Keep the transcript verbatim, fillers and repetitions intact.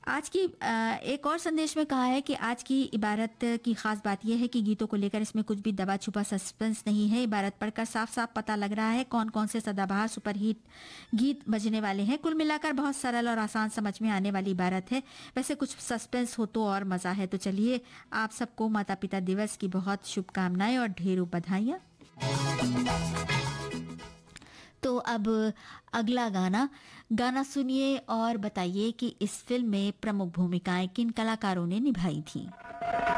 आज की अ, एक और संदेश में कहा है कि आज की इबारत की खास बात यह है कि गीतों को लेकर इसमें कुछ भी दबा छुपा सस्पेंस नहीं है। इबारत पढ़कर साफ साफ पता लग रहा है कौन कौन से सदाबहार सुपरहिट गीत बजने वाले हैं। कुल मिलाकर बहुत सरल और आसान समझ में आने वाली इबारत है। वैसे कुछ सस्पेंस हो तो और मजा है। तो चलिए, आप सबको माता पिता दिवस की बहुत शुभकामनाएं और ढेरों बधाइयाँ। तो अब अगला गाना गाना सुनिए और बताइए कि इस फिल्म में प्रमुख भूमिकाएं किन कलाकारों ने निभाई थी।